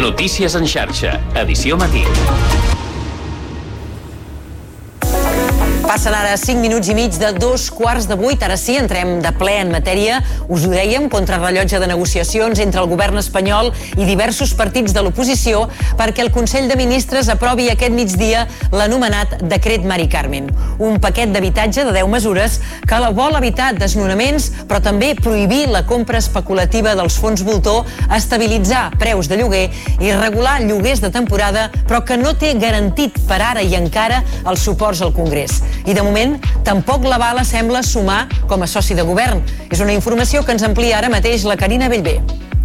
Notícies en xarxa, edició matí. Passen ara 5 minuts i mig de 7:15. Ara sí, entrem de ple en matèria. Us ho dèiem, contrarrellotge de negociacions entre el govern espanyol i diversos partits de l'oposició perquè el Consell de Ministres aprovi aquest migdia l'anomenat Decret Mari Carmen. Un paquet d'habitatge de 10 mesures que vol evitar desnonaments, però també prohibir la compra especulativa dels fons voltor, estabilitzar preus de lloguer i regular lloguers de temporada, però que no té garantit per ara i encara els suports al Congrés. I de moment tampoc l'Avala sembla sumar com a soci de govern. És una informació que ens amplia ara mateix la Carina Bellver.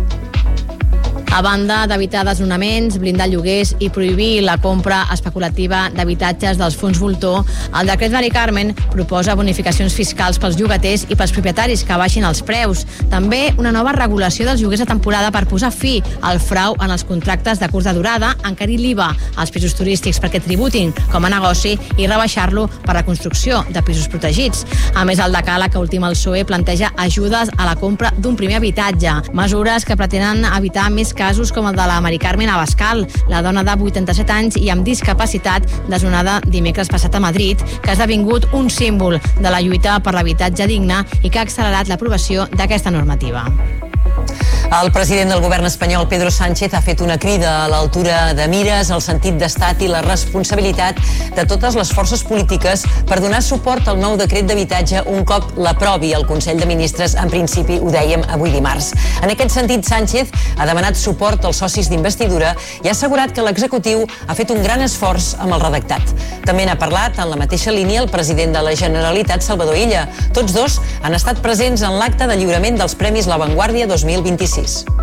A banda d'evitar desnonaments, blindar lloguers i prohibir la compra especulativa d'habitatges dels fons voltor, el decret Mari Carmen proposa bonificacions fiscals pels llogaters i pels propietaris que baixin els preus. També una nova regulació dels lloguers de temporada per posar fi al frau en els contractes de curta durada, encarir l'IVA als pisos turístics perquè tributin com a negoci i rebaixar-lo per la construcció de pisos protegits. A més, el decàleg que ultima el PSOE planteja ajudes a la compra d'un primer habitatge, mesures que pretenen evitar més casos com el de la Mari Carmen Abascal, la dona de 87 anys i amb discapacitat desnonada dimecres passat a Madrid, que ha esdevingut un símbol de la lluita per l'habitatge digne i que ha accelerat l'aprovació d'aquesta normativa. El president del govern espanyol, Pedro Sánchez, ha fet una crida a l'altura de mires, al sentit d'estat i la responsabilitat de totes les forces polítiques per donar suport al nou decret d'habitatge un cop l'aprovi el Consell de Ministres, en principi, ho dèiem avui dimarts. En aquest sentit, Sánchez ha demanat suport als socis d'investidura i ha assegurat que l'executiu ha fet un gran esforç amb el redactat. També n'ha parlat en la mateixa línia el president de la Generalitat, Salvador Illa. Tots dos han estat presents en l'acte de lliurament dels Premis La Vanguardia 2026.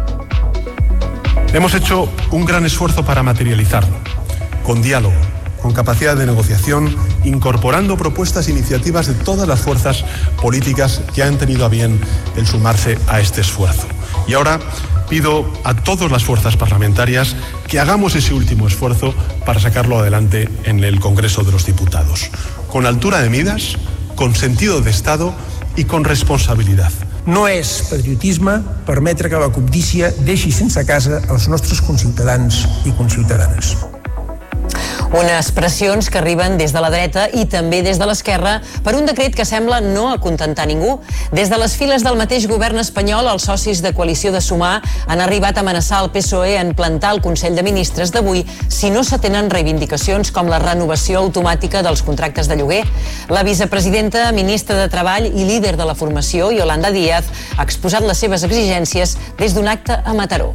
Hemos hecho un gran esfuerzo para materializarlo, con diálogo, con capacidad de negociación, incorporando propuestas e iniciativas de todas las fuerzas políticas que han tenido a bien el sumarse a este esfuerzo. Y ahora pido a todas las fuerzas parlamentarias que hagamos ese último esfuerzo para sacarlo adelante en el Congreso de los Diputados, con altura de miras, con sentido de Estado y con responsabilidad. No és patriotisme permetre que la cobdícia deixi sense casa els nostres conciutadans i conciutadanes. Unes pressions que arriben des de la dreta i també des de l'esquerra per un decret que sembla no acontentar ningú. Des de les files del mateix govern espanyol, els socis de coalició de Sumar han arribat a amenaçar el PSOE en plantar el Consell de Ministres d'avui si no s'atenen reivindicacions com la renovació automàtica dels contractes de lloguer. La vicepresidenta, ministra de Treball i líder de la formació, Yolanda Díaz, ha exposat les seves exigències des d'un acte a Mataró.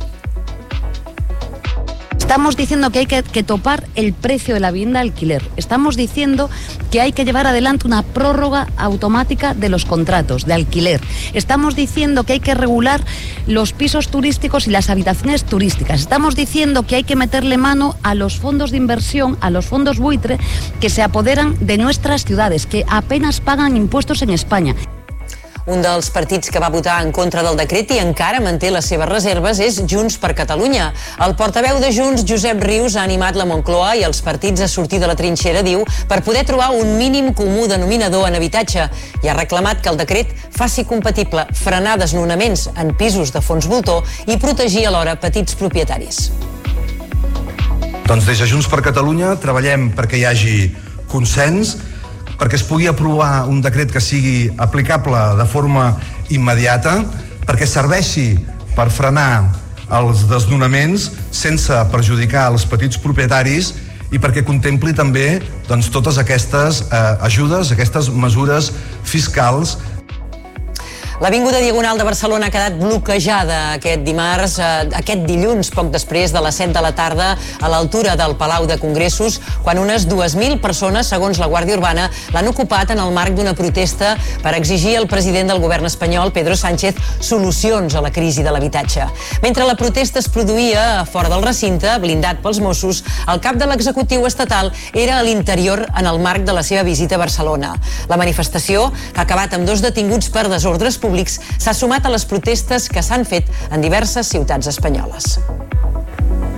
Estamos diciendo que hay que topar el precio de la vivienda de alquiler. Estamos diciendo que hay que llevar adelante una prórroga automática de los contratos de alquiler. Estamos diciendo que hay que regular los pisos turísticos y las habitaciones turísticas. Estamos diciendo que hay que meterle mano a los fondos de inversión, a los fondos buitre que se apoderan de nuestras ciudades, que apenas pagan impuestos en España. Un dels partits que va votar en contra del decret i encara manté les seves reserves és Junts per Catalunya. El portaveu de Junts, Josep Rius, ha animat la Moncloa i els partits a sortir de la trinxera, diu, per poder trobar un mínim comú denominador en habitatge i ha reclamat que el decret faci compatible frenar desnonaments en pisos de fons voltor i protegir alhora petits propietaris. Doncs des de Junts per Catalunya treballem perquè hi hagi consens, perquè es pugui aprovar un decret que sigui aplicable de forma immediata, perquè serveixi per frenar els desnonaments sense perjudicar els petits propietaris i perquè contempli també totes aquestes ajudes, aquestes mesures fiscals. L'avinguda Diagonal de Barcelona ha quedat bloquejada aquest dilluns, poc després de les 7 de la tarda, a l'altura del Palau de Congressos, quan unes 2.000 persones, segons la Guàrdia Urbana, l'han ocupat en el marc d'una protesta per exigir al president del govern espanyol, Pedro Sánchez, solucions a la crisi de l'habitatge. Mentre la protesta es produïa fora del recinte, blindat pels Mossos, el cap de l'executiu estatal era a l'interior en el marc de la seva visita a Barcelona. La manifestació, que ha acabat amb 2 detinguts per desordres públics, s'ha sumat a les protestes que s'han fet en diverses ciutats espanyoles.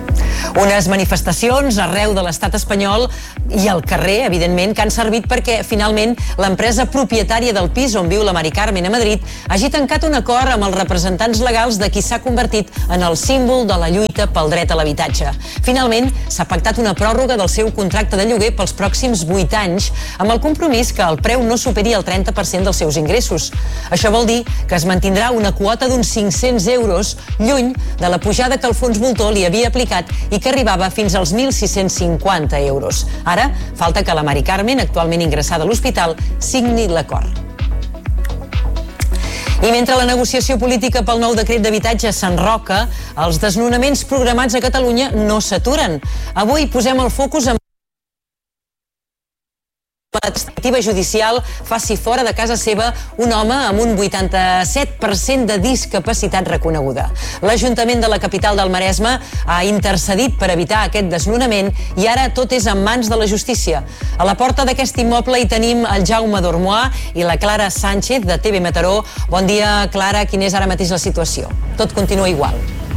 Unes manifestacions arreu de l'estat espanyol i al carrer, evidentment, que han servit perquè finalment l'empresa propietària del pis on viu la Mari Carmen a Madrid hagi tancat un acord amb els representants legals de qui s'ha convertit en el símbol de la lluita pel dret a l'habitatge. Finalment, s'ha pactat una pròrroga del seu contracte de lloguer pels pròxims 8 anys, amb el compromís que el preu no superi el 30% dels seus ingressos. Això vol dir que es mantindrà una quota d'uns 500 euros, lluny de la pujada que el fons voltor li havia aplicat i que arribava fins als 1.650 euros. Ara, falta que la Mari Carmen, actualment ingressada a l'hospital, signi l'acord. I mentre la negociació política pel nou decret d'habitatge s'enroca, els desnonaments programats a Catalunya no s'aturen. Avui posem el focus en la detectiva judicial faci fora de casa seva un home amb un 87% de discapacitat reconeguda. L'Ajuntament de la capital del Maresme ha intercedit per evitar aquest desnonament i ara tot és en mans de la justícia. A la porta d'aquest immoble hi tenim el Jaume Dormois i la Clara Sánchez de TV Mataró. Bon dia, Clara. Quina és ara mateix la situació? Tot continua igual.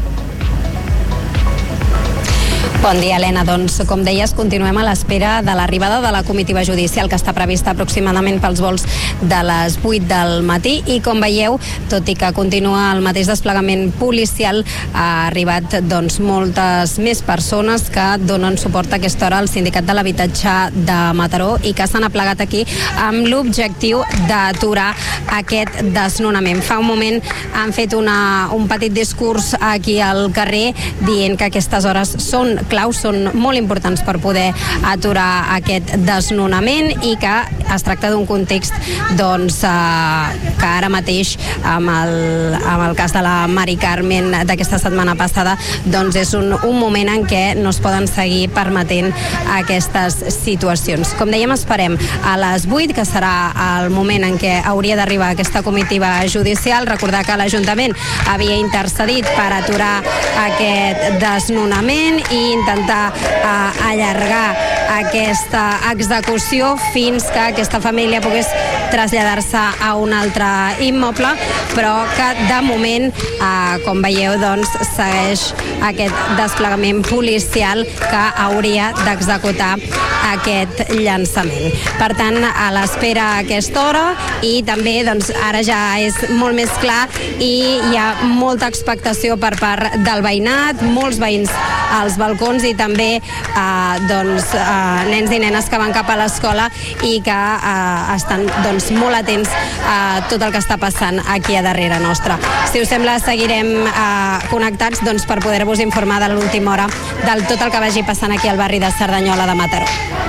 Bon dia, Helena. Doncs, com deies, continuem a l'espera de l'arribada de la comitiva judicial que està prevista aproximadament pels vols de les 8 del matí i, com veieu, tot i que continua el mateix desplegament policial, ha arribat moltes més persones que donen suport a aquesta hora al Sindicat de l'Habitatge de Mataró i que s'han aplegat aquí amb l'objectiu d'aturar aquest desnonament. Fa un moment han fet un petit discurs aquí al carrer dient que aquestes hores són claus, són molt importants per poder aturar aquest desnonament i que es tracta d'un context que ara mateix amb el cas de la Mari Carmen d'aquesta setmana passada és un moment en què no es poden seguir permetent aquestes situacions. Com dèiem, esperem a les 8, que serà el moment en què hauria d'arribar aquesta comitiva judicial. Recordar que l'Ajuntament havia intercedit per aturar aquest desnonament i intentar allargar aquesta execució fins que aquesta família pogués traslladar-se a un altre immoble, però que de moment, com veieu, segueix aquest desplegament policial que hauria d'executar aquest llançament. Per tant, a l'espera a aquesta hora i també ara ja és molt més clar i hi ha molta expectació per part del veïnat, molts veïns als balcons i també nens i nenes que van cap a l'escola i que estan molt atents a tot el que està passant aquí a darrere nostra. Si us sembla, seguirem connectats per poder-vos informar de l'última hora del tot el que vagi passant aquí al barri de Cerdanyola de Mataró.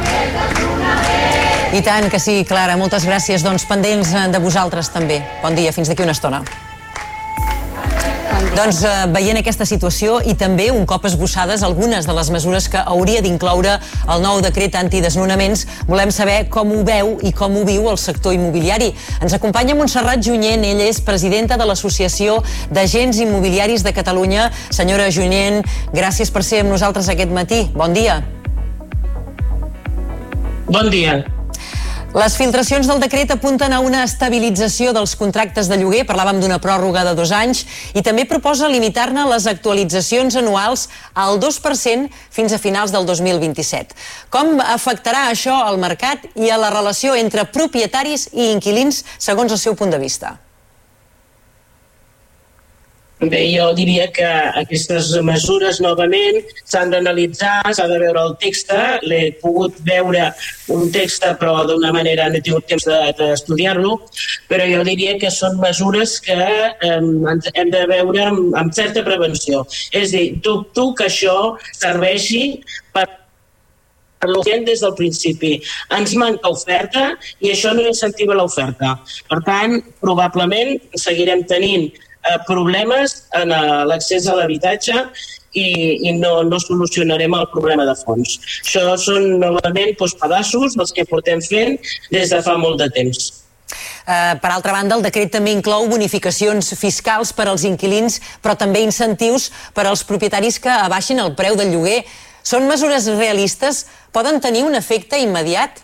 I tant que sí, Clara. Moltes gràcies. Pendents de vosaltres també. Bon dia, fins d'aquí una estona. Veient aquesta situació i també un cop esbossades algunes de les mesures que hauria d'incloure el nou decret antidesnonaments, volem saber com ho veu i com ho viu el sector immobiliari. Ens acompanya Montserrat Junyent, ella és presidenta de l'Associació d'Agents Immobiliaris de Catalunya. Senyora Junyent, gràcies per ser amb nosaltres aquest matí. Bon dia. Bon dia. Les filtracions del decret apunten a una estabilització dels contractes de lloguer, parlàvem d'una pròrroga de 2 anys, i també proposa limitar-ne les actualitzacions anuals al 2% fins a finals del 2027. Com afectarà això al mercat i a la relació entre propietaris i inquilins, segons el seu punt de vista? Bé, jo diria que aquestes mesures novament s'han d'analitzar, s'ha de veure el text. L'he pogut veure un text, però d'una manera no he tingut temps d'estudiar-lo, però jo diria que són mesures que hem de veure amb certa prevenció. És a dir, dubto que això serveixi per l'oferta des del principi. Ens manca oferta i això no incentiva l'oferta. Per tant, probablement seguirem tenint problemes en l'accés a l'habitatge i no solucionarem el problema de fons. Això són novament pedaços dels que portem fent des de fa molt de temps. Per altra banda, el decret també inclou bonificacions fiscals per als inquilins, però també incentius per als propietaris que abaixin el preu del lloguer. Són mesures realistes? Poden tenir un efecte immediat?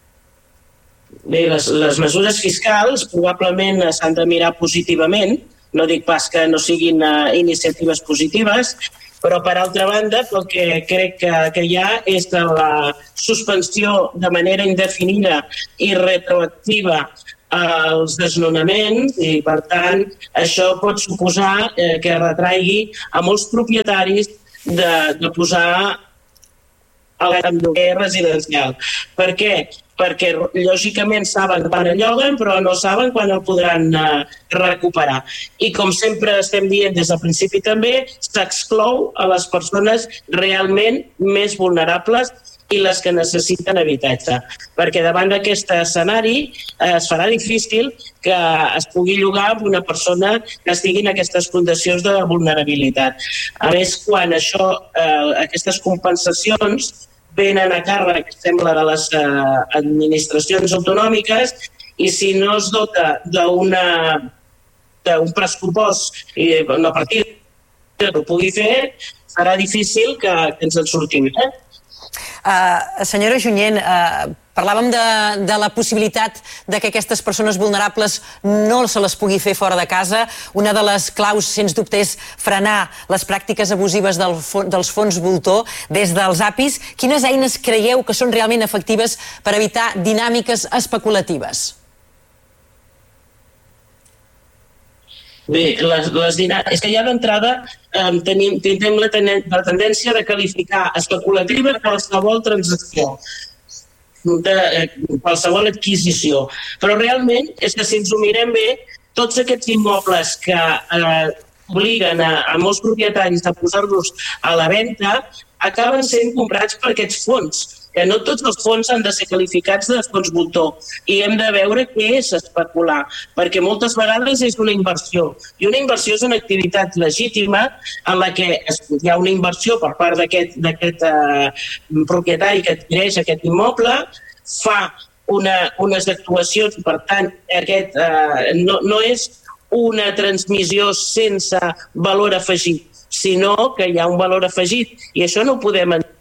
Bé, les mesures fiscals probablement s'han de mirar positivament, no dic pas que no siguin iniciatives positives, però per altra banda el que crec que hi ha és la suspensió de manera indefinida i retroactiva als desnonaments i per tant això pot suposar que retraigui a molts propietaris de posar en lloguer residencial. Per què? Perquè lògicament saben quan el lloguen però no saben quan el podran recuperar. I com sempre estem dient des del principi també, s'exclou a les persones realment més vulnerables i les que necessiten habitatge. Perquè davant d'aquest escenari es farà difícil que es pugui llogar amb una persona que estigui en aquestes condicions de vulnerabilitat. A més, quan aquestes compensacions venen a càrrec, sembla, de les administracions autonòmiques i si no es dota d'un pressupost i una partida que ho pugui fer, serà difícil que ens en sortim. Senyora Junyent, parlàvem de la possibilitat de que aquestes persones vulnerables no se les pugui fer fora de casa. Una de les claus, sens dubte, és frenar les pràctiques abusives dels fons voltor des dels APIs. Quines eines creieu que són realment efectives per evitar dinàmiques especulatives? Bé, és que ja d'entrada tenim la tendència de qualificar especulativa qualsevol transacció, qualsevol adquisició. Però realment és que si ens ho mirem bé, tots aquests immobles que obliguen a molts propietaris a posar-los a la venda acaben sent comprats per aquests fons. Que no tots els fons han de ser qualificats de fons voltor i hem de veure què és especular, perquè moltes vegades és una inversió i una inversió és una activitat legítima en la que hi ha una inversió per part d'aquest propietari que adquireix aquest immoble, fa unes actuacions, per tant no és una transmissió sense valor afegit, sinó que hi ha un valor afegit i això no ho podem entendre.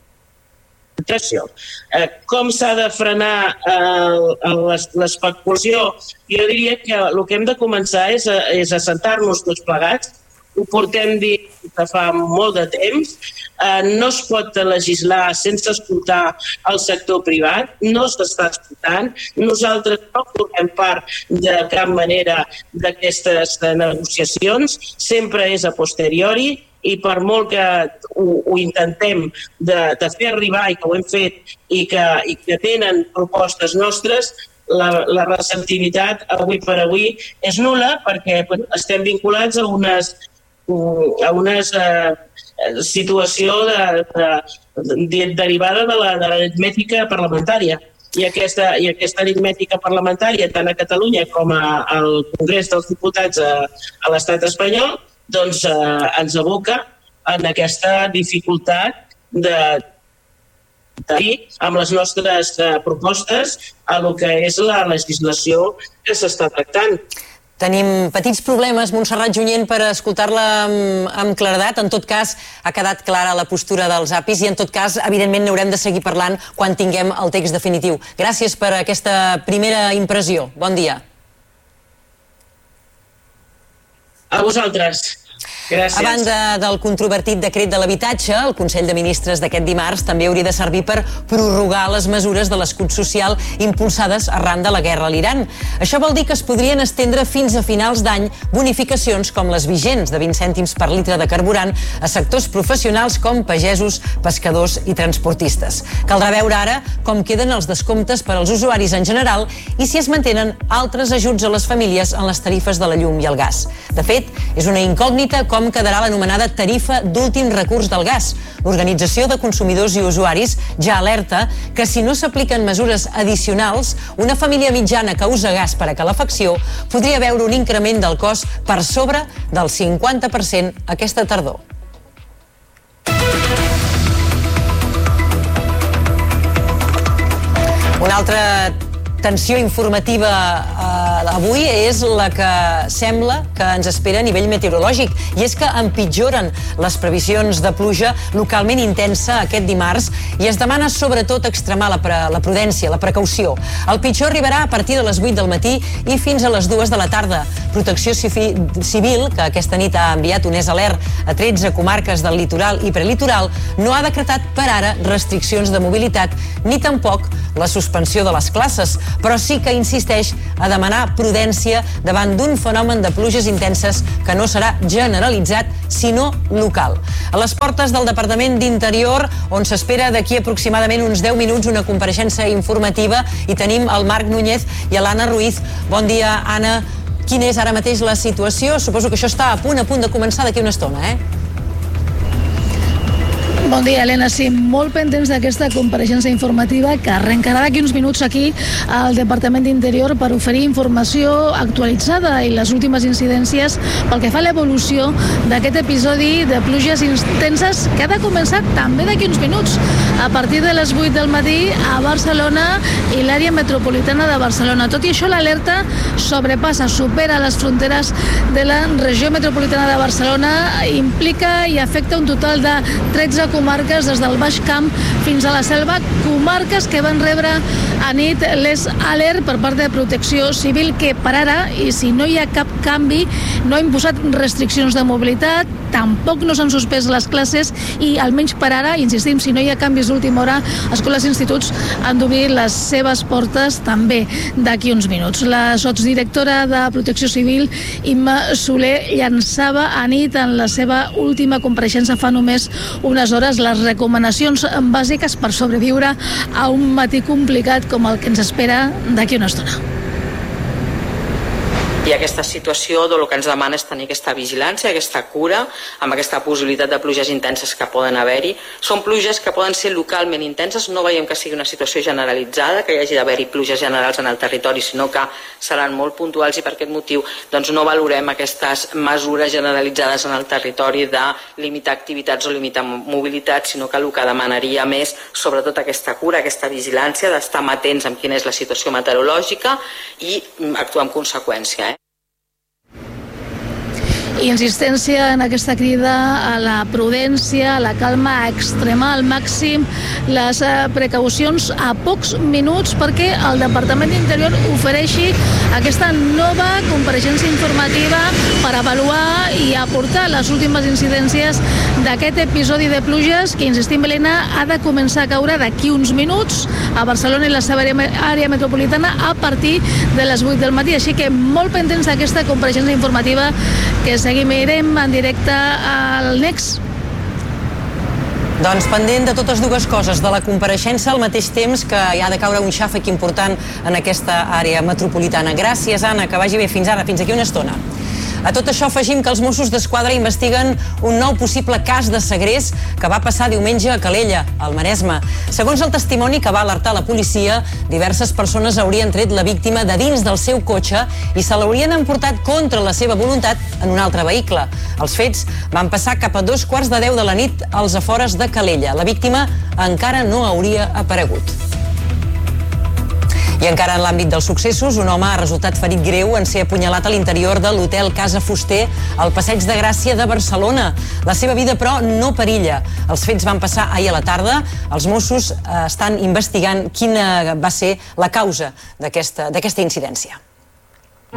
Com s'ha de frenar l'especulació? Jo diria que el que hem de començar és assentar-nos tots plegats. Ho portem dient que fa molt de temps. No es pot legislar sense escoltar el sector privat, no s'està escoltant. Nosaltres no formem part de cap manera d'aquestes negociacions, sempre és a posteriori i per molt que ho intentem de fer arribar i que ho hem fet i que tenen propostes nostres, la receptivitat avui per avui és nul·la perquè estem vinculats a una situació derivada de l'aritmètica parlamentària. I aquesta aritmètica parlamentària, tant a Catalunya com al Congrés dels Diputats a l'estat espanyol, doncs ens aboca en aquesta dificultat de dir amb les nostres propostes a lo que és la legislació que s'està tractant. Tenim petits problemes, Montserrat Junyent, per escoltar-la amb claredat. En tot cas, ha quedat clara la postura dels APIs i en tot cas, evidentment, n'haurem de seguir parlant quan tinguem el text definitiu. Gràcies per aquesta primera impressió. Bon dia. A vosaltres. Gràcies. A banda del controvertit decret de l'habitatge, el Consell de Ministres d'aquest dimarts també hauria de servir per prorrogar les mesures de l'escut social impulsades arran de la guerra a l'Iran. Això vol dir que es podrien estendre fins a finals d'any bonificacions com les vigents de 20 cèntims per litre de carburant a sectors professionals com pagesos, pescadors i transportistes. Caldrà veure ara com queden els descomptes per als usuaris en general i si es mantenen altres ajuts a les famílies en les tarifes de la llum i el gas. De fet, és una incògnita com quedarà l'anomenada tarifa d'últim recurs del gas. L'Organització de Consumidors i Usuaris ja alerta que si no s'apliquen mesures addicionals, una família mitjana que usa gas per a calefacció podria veure un increment del cost per sobre del 50% aquesta tardor. Una altra tensió informativa d'avui és la que sembla que ens espera a nivell meteorològic, i és que empitjoren les previsions de pluja localment intensa aquest dimarts i es demana sobretot extremar la prudència, la precaució. El pitjor arribarà a partir de les 8 del matí i fins a les 2 de la tarda. Protecció Civil, que aquesta nit ha enviat un alert a 13 comarques del litoral i prelitoral, no ha decretat per ara restriccions de mobilitat ni tampoc la suspensió de les classes, però sí que insisteix a demanar prudència davant d'un fenomen de pluges intenses que no serà generalitzat, sinó local. A les portes del Departament d'Interior, on s'espera d'aquí aproximadament uns 10 minuts una compareixença informativa, i tenim el Marc Núñez i l'Anna Ruiz. Bon dia, Anna. Quina és ara mateix la situació? Suposo que això està a punt de començar d'aquí una estona, Bon dia, Helena. Sí, molt pendents d'aquesta compareixença informativa que arrencarà d'aquí uns minuts aquí al Departament d'Interior per oferir informació actualitzada i les últimes incidències pel que fa a l'evolució d'aquest episodi de pluges intenses que ha de començar també d'aquí uns minuts a partir de les 8 del matí a Barcelona i l'àrea metropolitana de Barcelona. Tot i això, l'alerta supera les fronteres de la regió metropolitana de Barcelona, implica i afecta un total de 13 comarques des del Baix Camp fins a la Selva, comarques que van rebre a nit l'alert per part de Protecció Civil, que per ara, i si no hi ha cap canvi, no ha imposat restriccions de mobilitat, tampoc no s'han suspès les classes i, almenys per ara, insistim, si no hi ha canvis d'última hora, escoles i instituts han d'obrir les seves portes també d'aquí uns minuts. La sotsdirectora de Protecció Civil, Imma Soler, llançava a nit en la seva última compareixença fa només unes hores les recomanacions bàsiques per sobreviure a un matí complicat com el que ens espera d'aquí una estona. I aquesta situació el que ens demana és tenir aquesta vigilància, aquesta cura, amb aquesta possibilitat de pluges intenses que poden haver-hi. Són pluges que poden ser localment intenses, no veiem que sigui una situació generalitzada, que hi hagi d'haver-hi pluges generals en el territori, sinó que seran molt puntuals, i per aquest motiu no valorem aquestes mesures generalitzades en el territori de limitar activitats o limitar mobilitat, sinó que el que demanaria més, sobretot aquesta cura, aquesta vigilància, d'estar atents amb quina és la situació meteorològica i actuar en conseqüència. I insistència en aquesta crida a la prudència, a la calma, a extremar al màxim les precaucions a pocs minuts perquè el Departament d'Interior ofereixi aquesta nova compareixença informativa per avaluar i aportar les últimes incidències d'aquest episodi de pluges que, insistim, Helena, ha de començar a caure d'aquí uns minuts a Barcelona i la seva àrea metropolitana a partir de les 8 del matí. Així que molt pendents d'aquesta compareixença informativa que seguirem en directe al Next. Doncs pendent de totes dues coses, de la compareixença al mateix temps que hi ha de caure un xàfec important en aquesta àrea metropolitana. Gràcies, Anna, que vagi bé. Fins ara, fins aquí una estona. A tot això afegim que els Mossos d'Esquadra investiguen un nou possible cas de segrest que va passar diumenge a Calella, al Maresme. Segons el testimoni que va alertar la policia, diverses persones haurien tret la víctima de dins del seu cotxe i se l'haurien emportat contra la seva voluntat en un altre vehicle. Els fets van passar cap a 9:15 de la nit als afores de Calella. La víctima encara no hauria aparegut. I encara en l'àmbit dels successos, un home ha resultat ferit greu en ser apunyalat a l'interior de l'hotel Casa Fuster al Passeig de Gràcia de Barcelona. La seva vida, però, no perilla. Els fets van passar ahir a la tarda. Els Mossos estan investigant quina va ser la causa d'aquesta incidència.